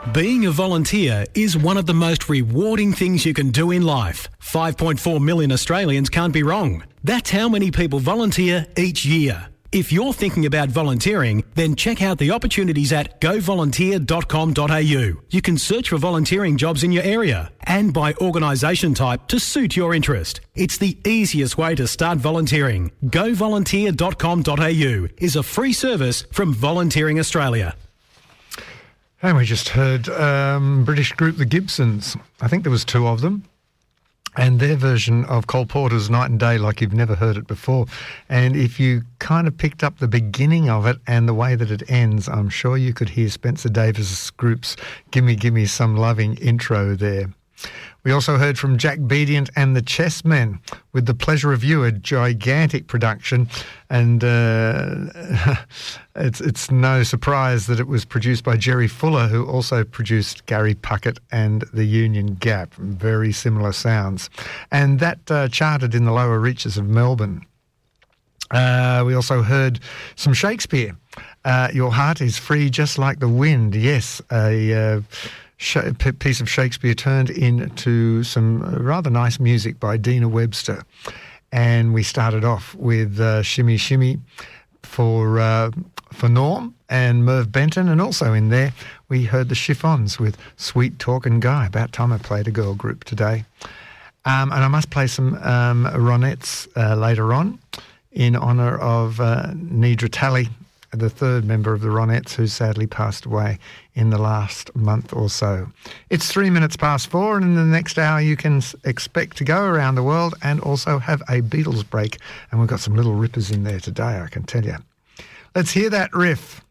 Being a volunteer is one of the most rewarding things you can do in life. 5.4 million Australians can't be wrong. That's how many people volunteer each year. If you're thinking about volunteering, then check out the opportunities at govolunteer.com.au. You can search for volunteering jobs in your area and by organisation type to suit your interest. It's the easiest way to start volunteering. Govolunteer.com.au is a free service from Volunteering Australia. And we just heard British group The Gibsons. I think there was two of them. And their version of Cole Porter's Night and Day like you've never heard it before. And if you kind of picked up the beginning of it and the way that it ends, I'm sure you could hear Spencer Davis Group's Gimme Gimme Some Loving intro there. We also heard from Jack Bedient and the Chessmen with The Pleasure of You, a gigantic production. And it's no surprise that it was produced by Jerry Fuller, who also produced Gary Puckett and the Union Gap. Very similar sounds. And that charted in the lower reaches of Melbourne. We also heard some Shakespeare. Your Heart is Free Just Like the Wind. Yes, a piece of Shakespeare turned into some rather nice music by Dina Webster. And we started off with Shimmy Shimmy for Norm and Merv Benton. And also in there, we heard the Chiffons with Sweet Talkin' Guy. About time I played a girl group today. And I must play some Ronettes later on in honour of Nidra Talley, the third member of the Ronettes, who sadly passed away in the last month or so. It's 4 and in the next hour you can expect to go around the world and also have a Beatles break. And we've got some little rippers in there today, I can tell you. Let's hear that riff.